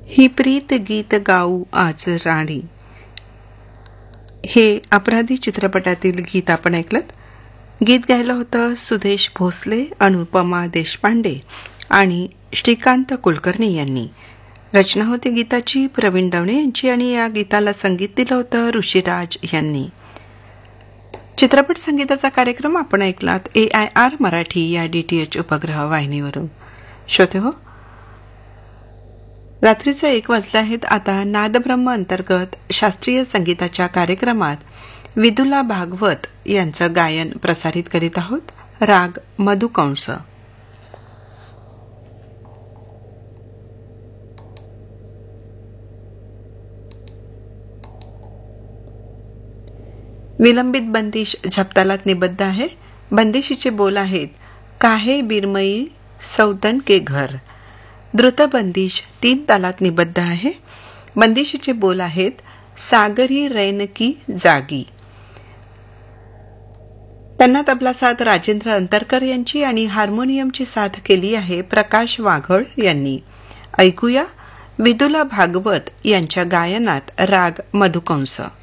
ही प्रीत गीत गाऊ आज राणी हे अपराधी चित्रपटातील गीत आपण ऐकलत. गीत गायलं होतं सुदेश भोसले, अनुपमा देशपांडे आणि श्रीकांत कुलकर्णी यांनी. रचना होती गीताची प्रवीण दवणे यांची आणि या गीताला संगीत दिलं होतं ऋषिराज यांनी. चित्रपट संगीताचा कार्यक्रम आपण ऐकलात AIR मराठी या DTH उपग्रह वाहिनीवरून. श्रोते हो, रात्रीचे 1 वाजले आहेत. आता नादब्रह्म अंतर्गत शास्त्रीय संगीताच्या कार्यक्रमात विदुला भागवत यांचं गायन प्रसारित करीत आहोत. राग मधुकंस. विलंबित बंदिश झपतालात निबद्ध आहे. बंदिशीचे बोल आहेत काहे बिरमई सौतन के घर. द्रुत बंदिश 3 तालात निबद्ध आहे. बंदिशीचे बोल आहेत सागरी रैन की जागी. त्यांना तबला साथ राजेंद्र अंतरकर यांची आणि हार्मोनियमची साथ केली आहे प्रकाश वाघळ यांनी. ऐकूया विदुला भागवत यांच्या गायनात राग मधुकंस.